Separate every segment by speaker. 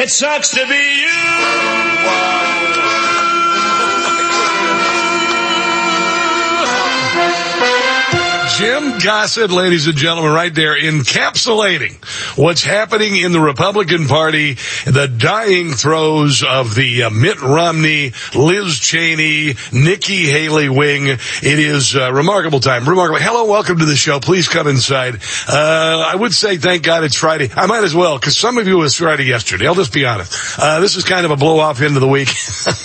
Speaker 1: It sucks to be you.
Speaker 2: Jim Gossett, ladies and gentlemen, right there, encapsulating what's happening in the Republican Party, the dying throes of the Mitt Romney, Liz Cheney, Nikki Haley wing. It is a remarkable time. Remarkable. Hello, welcome to the show. Please come inside. I would say thank God it's Friday. I might as well, because some of you it was Friday yesterday. I'll just be honest. This is kind of a blow-off end of the week.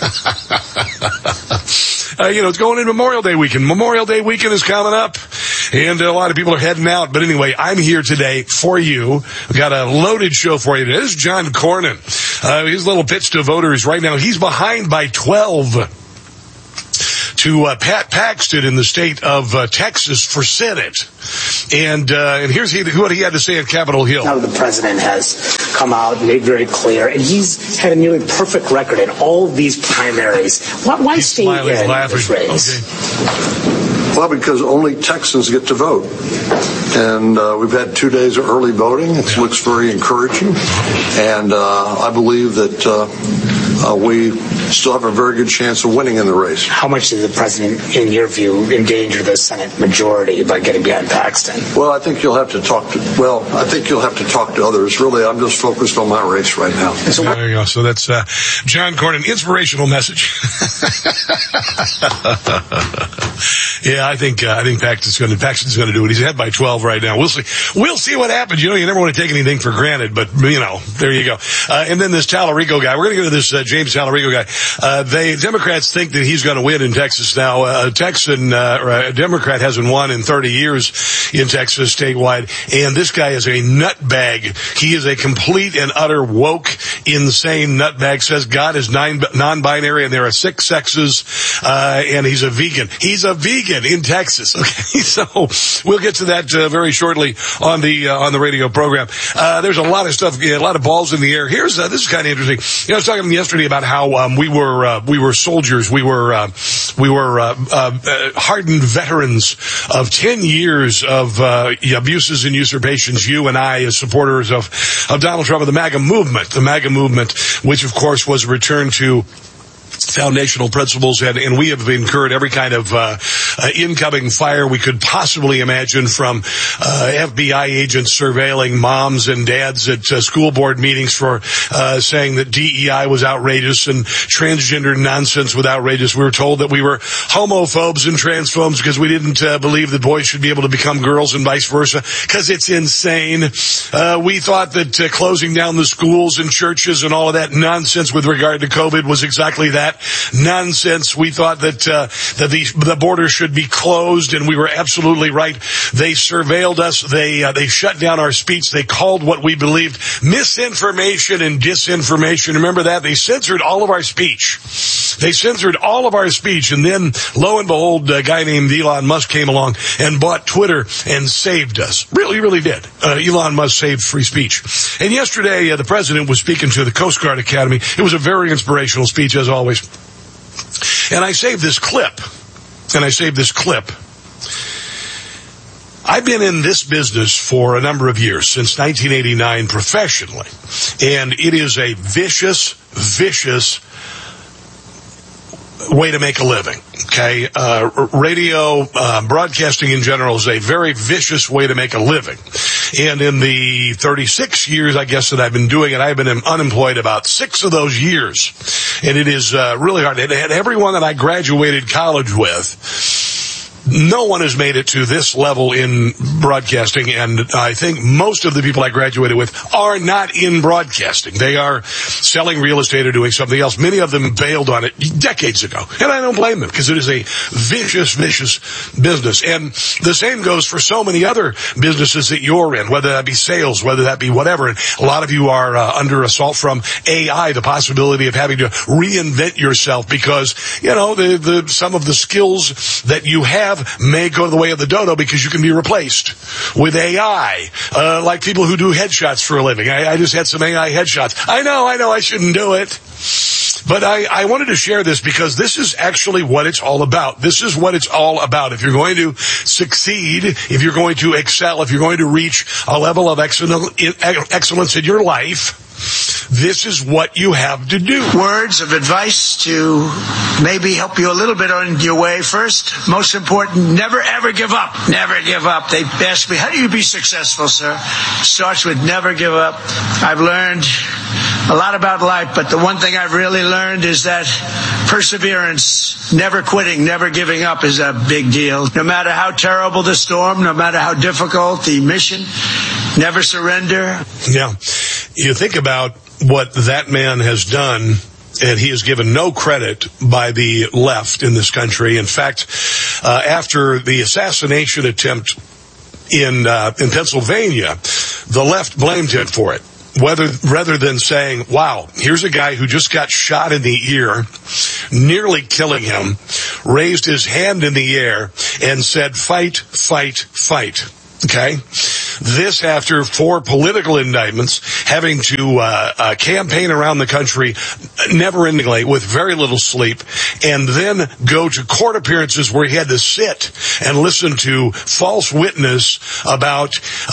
Speaker 2: It's going into Memorial Day weekend. Memorial Day weekend is coming up, and a lot of people are heading out. But anyway, I'm here today for you. We've got a loaded show for you today. This is John Cornyn. His little pitch to voters right now. He's behind by 12 to Pat Paxton in the state of Texas for Senate. And here's what he had to say at Capitol Hill.
Speaker 3: Now the president has come out and made very clear, and he's had a nearly perfect record in all of these primaries. Why stay in this race?
Speaker 2: Okay.
Speaker 4: Well, because only Texans get to vote. And we've had 2 days of early voting. It looks very encouraging. And I believe that we still have a very good chance of winning in the race.
Speaker 3: How much did the president, in your view, endanger the Senate majority by getting behind Paxton?
Speaker 4: Well, I think you'll have to talk to others. Really, I'm just focused on my race right now.
Speaker 2: So there you go. So that's John Cornyn, inspirational message. Yeah, I think Paxton's going to do it. He's ahead by 12 right now. We'll see. We'll see what happens. You never want to take anything for granted, but there you go. And then this Tallarico guy. We're going to go to this James Tallarico guy. Democrats think that he's going to win in Texas now. A Democrat hasn't won in 30 years in Texas statewide, and this guy is a nutbag. He is a complete and utter woke, insane nutbag. Says God is non-binary and there are 6 sexes, and he's a vegan. He's a vegan in Texas. Okay, so we'll get to that very shortly on the radio program. There's a lot of stuff, a lot of balls in the air. This is kind of interesting. I was talking yesterday about how we were soldiers. We were hardened veterans of 10 years of abuses and usurpations. You and I, as supporters of Donald Trump, of the MAGA movement, which of course was a return to foundational principles, and we have incurred every kind of incoming fire we could possibly imagine, from FBI agents surveilling moms and dads at school board meetings for saying that DEI was outrageous and transgender nonsense was outrageous. We were told that we were homophobes and transphobes because we didn't believe that boys should be able to become girls and vice versa, because it's insane. We thought that closing down the schools and churches and all of that nonsense with regard to COVID was exactly that. Nonsense. We thought that the border should be closed, and we were absolutely right. They surveilled us. They shut down our speech. They called what we believed misinformation and disinformation. Remember that? They censored all of our speech. And then, lo and behold, a guy named Elon Musk came along and bought Twitter and saved us. Really, really did. Elon Musk saved free speech. And yesterday, the president was speaking to the Coast Guard Academy. It was a very inspirational speech, as always. And I saved this clip. I've been in this business for a number of years, since 1989 professionally. And it is a vicious way to make a living. Okay. Radio, broadcasting in general is a very vicious way to make a living. And in the 36 years, I guess, that I've been doing it, I've been unemployed about 6 of those years. And it is really hard. And everyone that I graduated college with, no one has made it to this level in broadcasting, and I think most of the people I graduated with are not in broadcasting. They are selling real estate or doing something else. Many of them bailed on it decades ago, and I don't blame them, because it is a vicious business. And the same goes for so many other businesses that you're in, whether that be sales, whether that be whatever. And a lot of you are under assault from AI, the possibility of having to reinvent yourself because, some of the skills that you have may go the way of the dodo because you can be replaced with AI, like people who do headshots for a living. I just had some AI headshots. I know, I shouldn't do it. But I wanted to share this because this is actually what it's all about. This is what it's all about. If you're going to succeed, if you're going to excel, if you're going to reach a level of excellence in your life, this is what you have to do.
Speaker 1: Words of advice to maybe help you a little bit on your way. First, most important, never ever give up. Never give up. They ask me, how do you be successful, sir? It starts with never give up. I've learned a lot about life, but the one thing I've really learned is that perseverance, never quitting, never giving up is a big deal. No matter how terrible the storm, no matter how difficult the mission, never surrender.
Speaker 2: Yeah. You think about what that man has done, and he is given no credit by the left in this country. In fact, after the assassination attempt in Pennsylvania, the left blamed him for it. Rather than saying, wow, here's a guy who just got shot in the ear, nearly killing him, raised his hand in the air and said, fight, fight, fight. Okay? This after 4 political indictments, having to campaign around the country never-endingly with very little sleep, and then go to court appearances where he had to sit and listen to false witness about,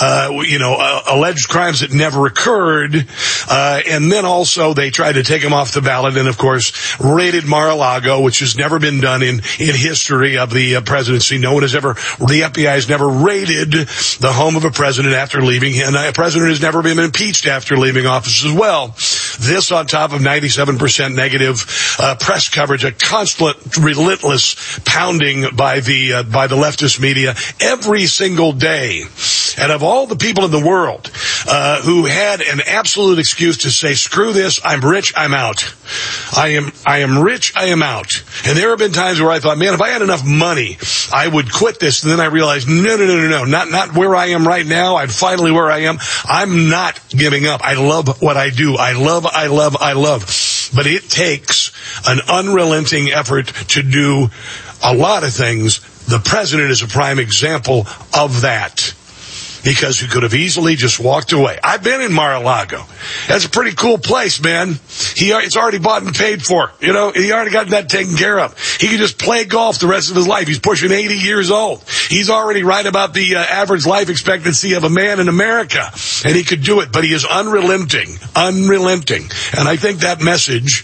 Speaker 2: alleged crimes that never occurred. And then also they tried to take him off the ballot and, of course, raided Mar-a-Lago, which has never been done in history of the presidency. The FBI has never raided the home of a president after leaving, and a president has never been impeached after leaving office as well. This on top of 97% negative press coverage, a constant, relentless pounding by the leftist media every single day. And of all the people in the world who had an absolute excuse to say, screw this, I'm rich, I'm out. I am rich, I am out. And there have been times where I thought, man, if I had enough money, I would quit this. And then I realized, no, not where I am right now. I'm finally where I am. I'm not giving up. I love what I do. I love. But it takes an unrelenting effort to do a lot of things. The president is a prime example of that, because he could have easily just walked away. I've been in Mar-a-Lago. That's a pretty cool place, man. It's already bought and paid for. He already got that taken care of. He could just play golf the rest of his life. He's pushing 80 years old. He's already right about the average life expectancy of a man in America. And he could do it, but he is unrelenting. And I think that message,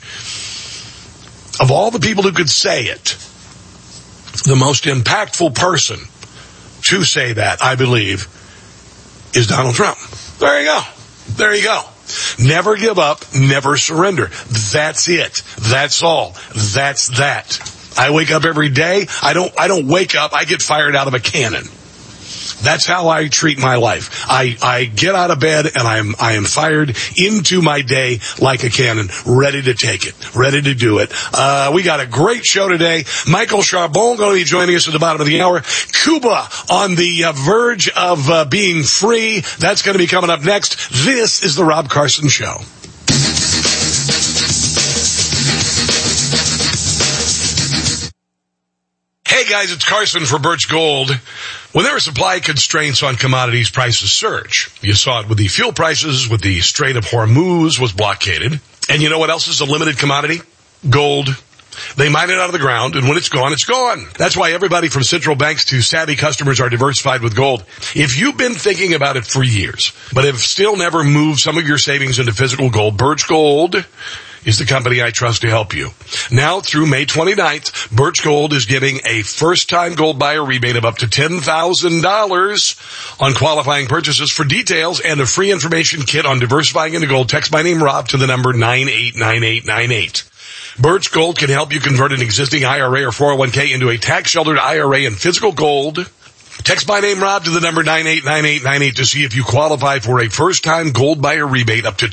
Speaker 2: of all the people who could say it, the most impactful person to say that, I believe, is Donald Trump. There you go. Never give up, never surrender. That's it. That's all. That's that. I wake up every day. I don't wake up. I get fired out of a cannon. That's how I treat my life. I get out of bed and I am fired into my day like a cannon, ready to take it, ready to do it. We got a great show today. Michael Charbon going to be joining us at the bottom of the hour. Cuba on the verge of being free. That's going to be coming up next. This is the Rob Carson Show. Hey guys, it's Carson for Birch Gold. When there are supply constraints on commodities, prices surge. You saw it with the fuel prices, with the Strait of Hormuz was blockaded. And you know what else is a limited commodity? Gold. They mine it out of the ground, and when it's gone, it's gone. That's why everybody from central banks to savvy customers are diversified with gold. If you've been thinking about it for years, but have still never moved some of your savings into physical gold, Birch Gold is the company I trust to help you. Now through May 29th, Birch Gold is giving a first-time gold buyer rebate of up to $10,000 on qualifying purchases. For details and a free information kit on diversifying into gold, text my name Rob to the number 989898. Birch Gold can help you convert an existing IRA or 401k into a tax-sheltered IRA in physical gold. Text my name Rob to the number 989898 to see if you qualify for a first-time gold buyer rebate up to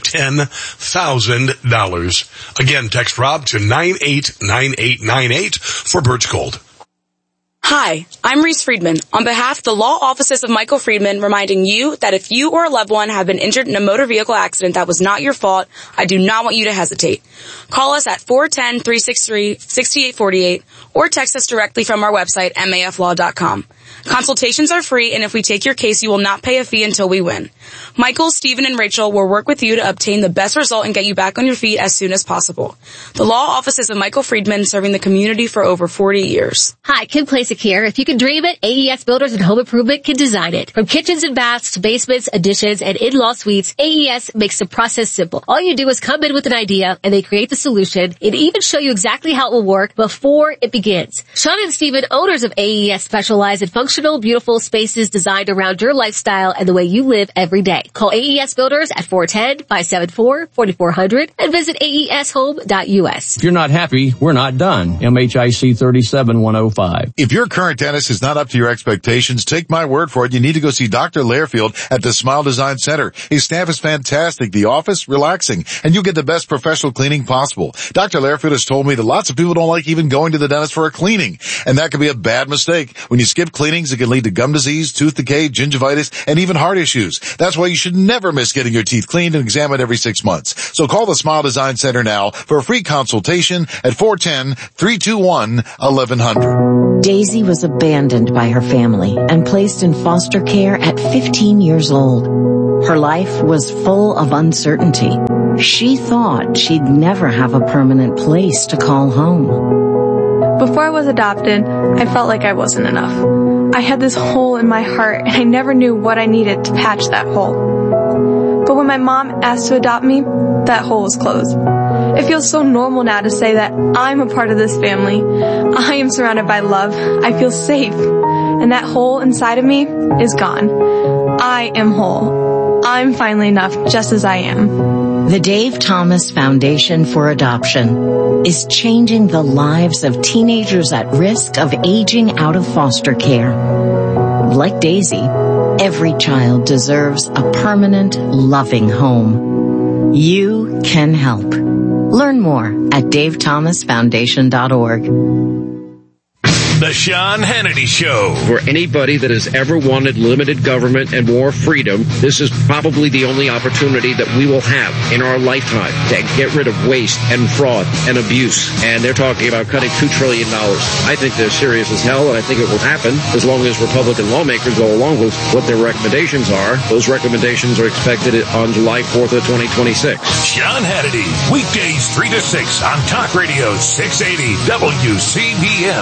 Speaker 2: $10,000. Again, text Rob to 989898 for Birch Gold.
Speaker 5: Hi, I'm Reese Friedman. On behalf of the law offices of Michael Friedman, reminding you that if you or a loved one have been injured in a motor vehicle accident that was not your fault, I do not want you to hesitate. Call us at 410-363-6848 or text us directly from our website, maflaw.com. Consultations are free, and if we take your case, you will not pay a fee until we win. Michael, Stephen, and Rachel will work with you to obtain the best result and get you back on your feet as soon as possible. The law offices of Michael Friedman, serving the community for over 40 years.
Speaker 6: Hi, Kim Placek here. If you can dream it, AES Builders and Home Improvement can design it. From kitchens and baths to basements, additions, and in-law suites, AES makes the process simple. All you do is come in with an idea, and they create the solution, and even show you exactly how it will work before it begins. Sean and Stephen, owners of AES, specialize in functional, beautiful spaces designed around your lifestyle and the way you live every day. Call AES Builders at 410-574-4400 and visit aeshome.us.
Speaker 7: If you're not happy, we're not done. MHIC 37105.
Speaker 8: If your current dentist is not up to your expectations, take my word for it. You need to go see Dr. Lairfield at the Smile Design Center. His staff is fantastic. The office, relaxing, and you'll get the best professional cleaning possible. Dr. Lairfield has told me that lots of people don't like even going to the dentist for a cleaning, and that can be a bad mistake. When you skip cleanings, it can lead to gum disease, tooth decay, gingivitis, and even heart issues. That's why you should never miss getting your teeth cleaned and examined every 6 months. So call the Smile Design Center now for a free consultation at 410-321-1100.
Speaker 9: Daisy was abandoned by her family and placed in foster care at 15 years old. Her life was full of uncertainty. She thought she'd never have a permanent place to call home.
Speaker 10: Before I was adopted, I felt like I wasn't enough. I had this hole in my heart, and I never knew what I needed to patch that hole. But when my mom asked to adopt me, that hole was closed. It feels so normal now to say that I'm a part of this family. I am surrounded by love. I feel safe. And that hole inside of me is gone. I am whole. I'm finally enough just as I am.
Speaker 9: The Dave Thomas Foundation for Adoption is changing the lives of teenagers at risk of aging out of foster care. Like Daisy, every child deserves a permanent, loving home. You can help. Learn more at davethomasfoundation.org.
Speaker 11: The Sean Hannity Show.
Speaker 12: For anybody that has ever wanted limited government and more freedom, this is probably the only opportunity that we will have in our lifetime to get rid of waste and fraud and abuse. And they're talking about cutting $2 trillion. I think they're serious as hell, and I think it will happen as long as Republican lawmakers go along with what their recommendations are. Those recommendations are expected on July 4th of 2026.
Speaker 11: Sean Hannity, weekdays 3 to 6 on Talk Radio 680 WCBM.